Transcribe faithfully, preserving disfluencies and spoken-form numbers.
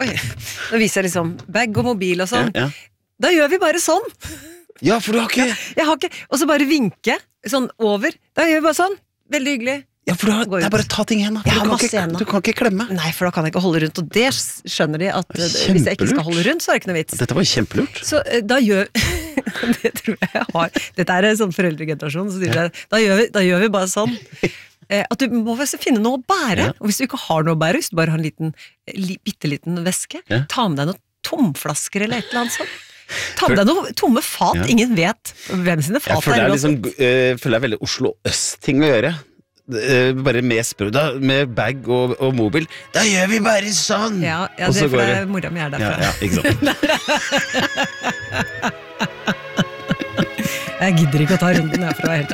Oi, nå viser jeg liksom bag og mobil og sånn. Ja, ja. Da gjør vi bare sånn. Ja, for du har ikke... Jeg har ikke, og så bare vinke, sånn over. Da gjør vi bare sånn. Veldig hyggelig. Ja, for du har, det er bare å ta ting igjen. Jeg har Du, kan masse ikke- igjen, da. du kan ikke klemme. Nei, for da kan jeg ikke holde rundt, og det skjønner de at eh, hvis jeg ikke skal holde rundt, så er det ikke noe vits. Dette var kjempelurt. Så eh, da gjør det tror jeg jeg har. Dette er en sånn foreldregenerasjon, så sier jeg, da gjør vi, da gjør vi bare sånn. Eh, at du må vel finne noe å bære, Ja. og hvis du ikke har noe å bære, hvis du bare har en liten, li, bitteliten væske, Ja. ta med deg noen tomflasker eller et eller annet sånt. Ta med deg noen tomme fat, Ja. ingen vet hvem sine Jeg fat føler det er. er, liksom, eh, føler det er veldig Oslo Øst-ting å gjøre. Eh, bare med sprø, da, med bag og, og mobil. Da gjør vi bare sånn! Ja, ja Og det så er for går det det- er mora mi er Ja, derfra. ja, ikke sant. Jeg gidder ikke å ta runden her for å være helt